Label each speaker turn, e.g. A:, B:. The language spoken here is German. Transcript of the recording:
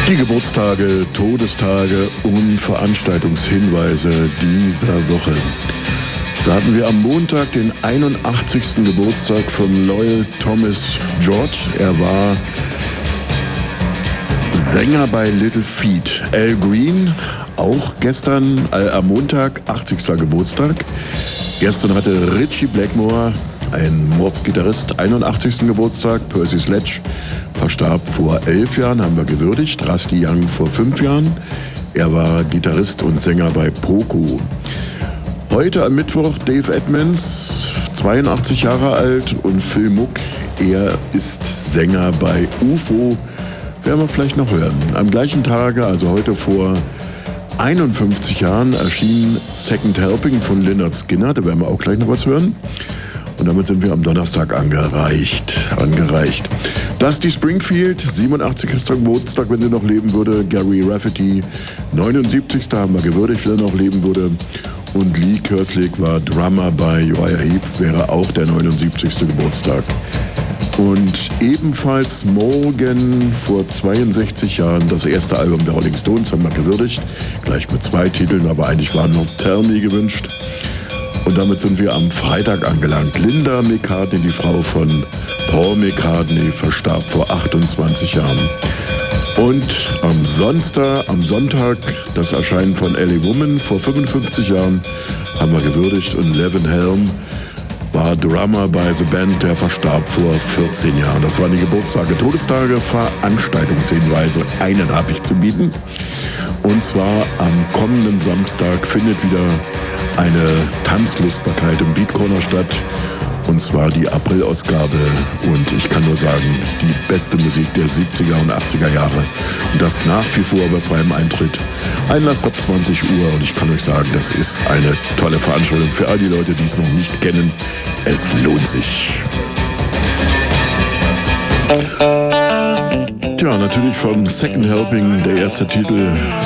A: Die Geburtstage, Todestage und Veranstaltungshinweise dieser Woche. Da hatten wir am Montag den 81. Geburtstag von Loyal Thomas George. Er war Sänger bei Little Feat. Al Green, auch gestern am Montag, 80. Geburtstag. Gestern hatte Ritchie Blackmore, ein Mordsgitarrist, 81. Geburtstag. Percy Sledge verstarb vor 11 Jahren, haben wir gewürdigt. Rusty Young vor 5 Jahren. Er war Gitarrist und Sänger bei Poco. Heute am Mittwoch Dave Edmonds, 82 Jahre alt, und Phil Muck, er ist Sänger bei UFO. Werden wir vielleicht noch hören. Am gleichen Tage, also heute vor 51 Jahren, erschien Second Helping von Lynyrd Skynyrd. Da werden wir auch gleich noch was hören. Und damit sind wir am Donnerstag angereicht. Dusty Springfield, 87. Geburtstag, wenn sie noch leben würde. Gary Rafferty, 79. haben wir gewürdigt, wenn er noch leben würde. Und Lee Kerslake war Drummer bei Uriah Heep, wäre auch der 79. Geburtstag. Und ebenfalls morgen vor 62 Jahren das erste Album der Rolling Stones, haben wir gewürdigt. Gleich mit 2 Titeln, aber eigentlich waren noch Tell Me gewünscht. Und damit sind wir am Freitag angelangt. Linda McCartney, die Frau von Paul McCartney, verstarb vor 28 Jahren. Und am Sonntag das Erscheinen von Ellie Woman vor 55 Jahren haben wir gewürdigt. Und Levin Helm war Drummer bei The Band, der verstarb vor 14 Jahren. Das waren die Geburtstage, Todestage, Veranstaltungshinweise. Einen habe ich zu bieten. Und zwar am kommenden Samstag findet wieder eine Tanzlustbarkeit im Beat Corner statt. Und zwar die April-Ausgabe. Und ich kann nur sagen, die beste Musik der 70er und 80er Jahre. Und das nach wie vor bei freiem Eintritt. Einlass ab 20 Uhr. Und ich kann euch sagen, das ist eine tolle Veranstaltung für all die Leute, die es noch nicht kennen. Es lohnt sich. Tja, natürlich von Second Helping, der erste Titel